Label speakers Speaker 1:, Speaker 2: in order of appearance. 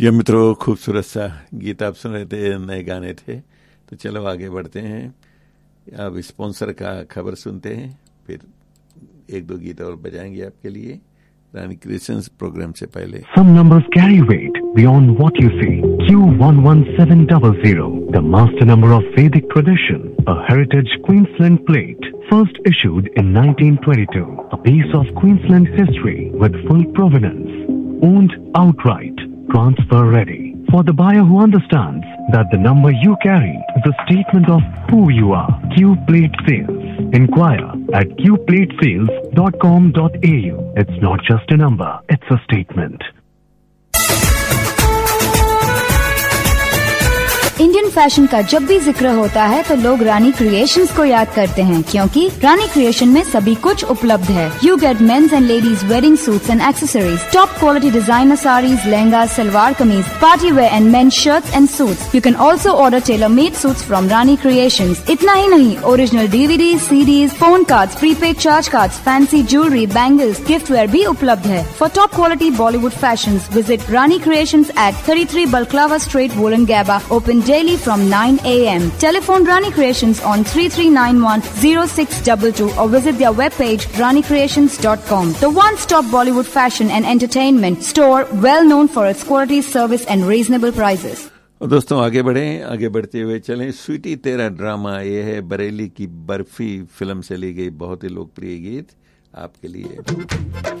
Speaker 1: ये मित्रों, खूबसूरत सा गीत आप सुन रहे थे, नए गाने थे। तो चलो आगे बढ़ते हैं। अब स्पॉन्सर का खबर सुनते हैं, फिर एक दो गीत और बजाएंगे आपके लिए रानी क्रिएशंस प्रोग्राम से पहले।
Speaker 2: Some numbers carry weight beyond what you see. Q11700, the master number of Vedic tradition, a heritage Queensland plate, first issued in 1922. A piece of Queensland history with full provenance, owned outright, transfer ready. For the buyer who understands that the number you carry is a statement of who you are. Q Plate Sales. Inquire at qplatesales.com.au. It's not just a number, it's a statement.
Speaker 3: Indian fashion का जब भी जिक्र होता है तो लोग रानी creations को याद करते हैं, क्योंकि रानी क्रिएशन में सभी कुछ उपलब्ध है। You get mains and ladies wedding suits and accessories, top quality designer saris, lehenga, salwar kameez, party wear and main shirts and suits. You can also order tailor made suits from Rani creations. इतना ही नहीं, original DVD, CDs, phone cards, prepaid charge cards, fancy jewellery, bangles, gift where भी उपलब्ध है। For top quality Bollywood fashion visit Rani creations eight 33 Balaclava Street, Wollongabba, open daily from 9 a.m. Telephone Rani Creations on 3391-0622 or visit their webpage ranicreations.com. The one-stop Bollywood fashion and entertainment store, well known for its quality, service and reasonable prices.
Speaker 1: दोस्तों आगे बढ़ते हुए चलें। स्वीटी तेरा drama, ये है बरेली की barfi film से ली गई बहुत ही लोकप्रिय गीत आपके लिए।